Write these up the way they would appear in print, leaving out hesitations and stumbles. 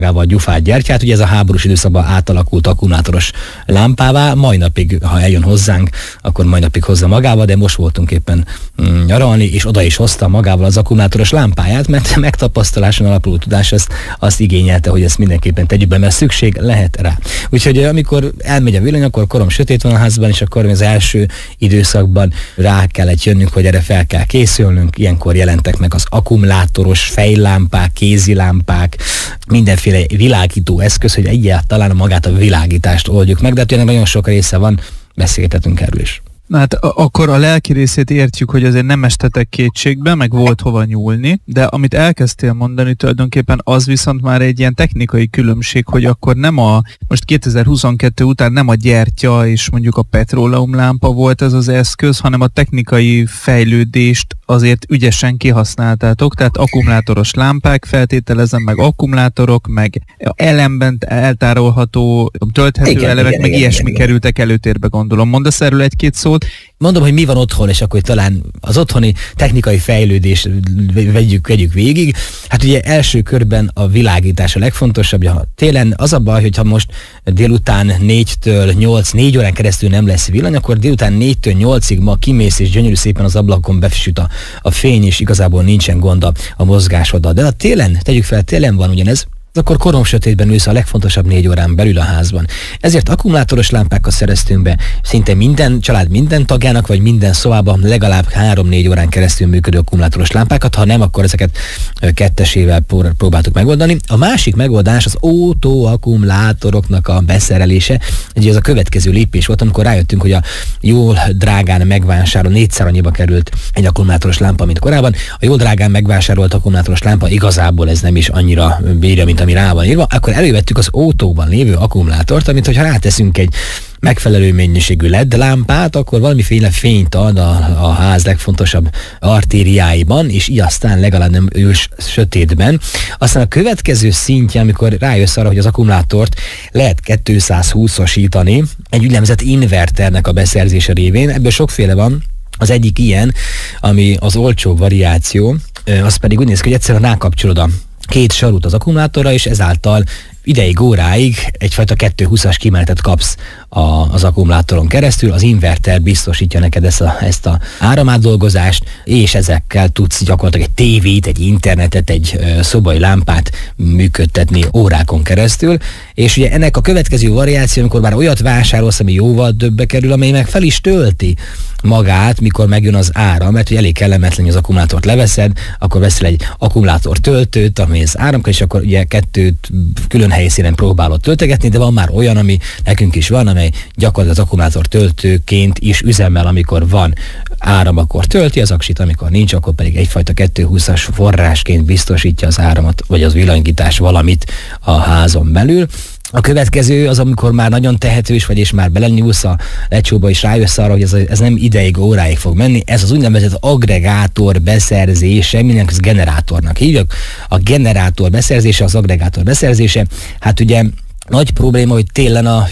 gyufát, gyertyát. Ugye ez a háborús időszakban átalakult akkumulátoros lámpává, mai napig, ha eljön hozzánk, akkor mai napig hozza magával, de most voltunk éppen nyaralni, és oda is hozta magával az akkumulátoros lámpáját, mert megtapasztaláson alapuló tudás azt igényelte, hogy ezt mindenképpen tegyük be, mert szükség lehet rá. Úgyhogy amikor elmegy a villany, akkor korom sötét van a házban, és akkor az első időszakban rá kellett jönnünk, hogy erre fel kell készülnünk. Ilyenkor jelentek meg az akkumulátoros fejlámpák, kézilámpák, mindenféle világító eszköz, hogy egyáltalán magát a világítást oldjuk meg, de tényleg nagyon sok része van, beszélgetünk erről is. Hát akkor a lelki részét értjük, hogy azért nem estetek kétségbe, meg volt hova nyúlni, de amit elkezdtél mondani tulajdonképpen az viszont már egy ilyen technikai különbség, hogy akkor most 2022 után nem a gyertya és mondjuk a petróleumlámpa volt ez az eszköz, hanem a technikai fejlődést azért ügyesen kihasználtátok, tehát akkumulátoros lámpák, feltételezem, meg akkumulátorok, meg elemben eltárolható tölthető elemek, meg ilyesmi kerültek előtérbe, gondolom. Mondasz erről egy-két szót? Mondom, hogy mi van otthon, és akkor talán az otthoni technikai fejlődést vegyük végig. Hát ugye első körben a világítás a legfontosabb. Ha télen az a baj, hogyha most délután 4-től 4 órán keresztül nem lesz villany, akkor délután 4-től 8-ig ma kimész, és gyönyörű szépen az ablakon befsüt a fény, és igazából nincsen gond a mozgásoddal. De a télen, tegyük fel, télen van ugyanez, akkor korom sötétben ülsz a legfontosabb 4 órán belül a házban. Ezért akkumulátoros lámpákat szereztünk be szinte minden család minden tagjának, vagy minden szobában legalább 3-4 órán keresztül működő akkumulátoros lámpákat, ha nem, akkor ezeket kettesével próbáltuk megoldani. A másik megoldás az autóakkumulátoroknak a beszerelése. Ugye ez a következő lépés volt, amikor rájöttünk, hogy a jól drágán megvásárolt, 4-szer annyiba került egy akkumulátoros lámpa, mint korábban. A jól drágán megvásárolt akkumulátoros lámpa igazából ez nem is annyira bírja, mint ami rá van írva, akkor elővettük az autóban lévő akkumulátort, amit hogyha ráteszünk egy megfelelő mennyiségű LED lámpát, akkor valamiféle fényt ad a ház legfontosabb artériáiban, és így aztán legalább nem ős sötétben. Aztán a következő szintje, amikor rájössz arra, hogy az akkumulátort lehet 220-asítani, egy úgynevezett inverternek a beszerzése révén, ebből sokféle van. Az egyik ilyen, ami az olcsó variáció, az pedig úgy néz ki, hogy egyszerűen rákapcsolod a 2 sarút az akkumulátorra, és ezáltal ideig, óráig egyfajta 220-as kimenetet kapsz az akkumulátoron keresztül, az inverter biztosítja neked ezt a áramátdolgozást, és ezekkel tudsz gyakorlatilag egy tévét, egy internetet, egy szobai lámpát működtetni órákon keresztül, és ugye ennek a következő variáció, amikor már olyat vásárolsz, ami jóval többbe kerül, amely meg fel is tölti magát, mikor megjön az áram, mert ugye elég kellemetlen, hogy az akkumulátort leveszed, akkor veszel egy akkumulátor töltőt, ami az áram, és akkor ugye 2 külön helyszínen próbálod töltegetni, de van már olyan, ami nekünk is van, amely gyakorlatilag az akkumulátor töltőként is üzemel, amikor van áram, akkor tölti az aksit, amikor nincs, akkor pedig egyfajta 220-as forrásként biztosítja az áramot, vagy az villanyítás valamit a házon belül. A következő az, amikor már nagyon tehetős vagy, és már belenyúlsz a lecsóba, és rájössz arra, hogy ez nem ideig, óráig fog menni. Ez az úgynevezett agregátor beszerzése, mindenki generátornak hívjuk. A generátor beszerzése, az agregátor beszerzése, hát ugye nagy probléma, hogy télen a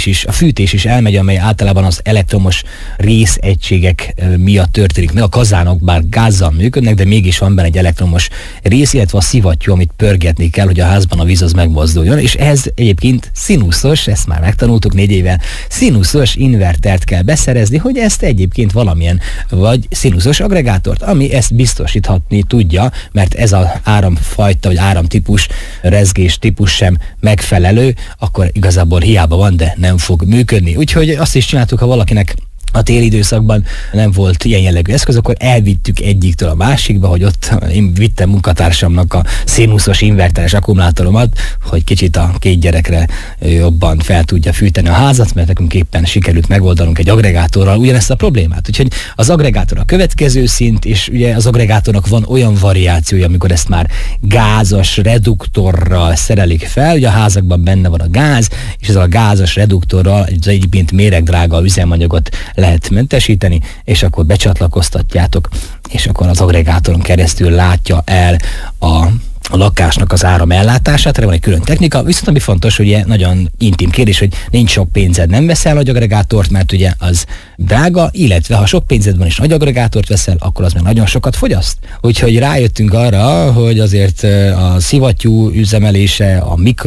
fűtés is elmegy, amely általában az elektromos részegységek miatt történik meg. A kazánok bár gázzal működnek, de mégis van benne egy elektromos rész, illetve a szivattyú, amit pörgetni kell, hogy a házban a víz az megmozduljon, és ehhez egyébként szinuszos, ezt már megtanultuk 4 éve, szinuszos invertert kell beszerezni, hogy ezt egyébként valamilyen, vagy szinuszos agregátort, ami ezt biztosíthatni tudja, mert ez az áramfajta, vagy áramtípus, rezgés típus sem megfelelő, akkor igazából hiába van, de nem fog működni. Úgyhogy azt is csináltuk, ha valakinek a téli időszakban nem volt ilyen jellegű eszköz, akkor elvittük egyiktől a másikba, hogy ott én vittem munkatársamnak a színuszos inverteres akkumulátoromat, hogy kicsit a 2 gyerekre jobban fel tudja fűteni a házat, mert nekünk éppen sikerült megoldanunk egy agregátorral ugyanezt a problémát. Úgyhogy az agregátor a következő szint, és ugye az agregátornak van olyan variációja, amikor ezt már gázas reduktorral szerelik fel, ugye a házakban benne van a gáz, és ez a gázas reduktorral egy egyébként méregdrága üzemanyagot lehet mentesíteni, és akkor becsatlakoztatjátok, és akkor az agregátoron keresztül látja el a lakásnak az áramellátását, erre van egy külön technika, viszont ami fontos, hogy ugye nagyon intim kérdés, hogy nincs sok pénzed, nem veszel nagy agregátort, mert ugye az drága, illetve ha sok pénzed van és nagy agregátort veszel, akkor az meg nagyon sokat fogyaszt. Úgyhogy rájöttünk arra, hogy azért a szivattyú üzemelése, a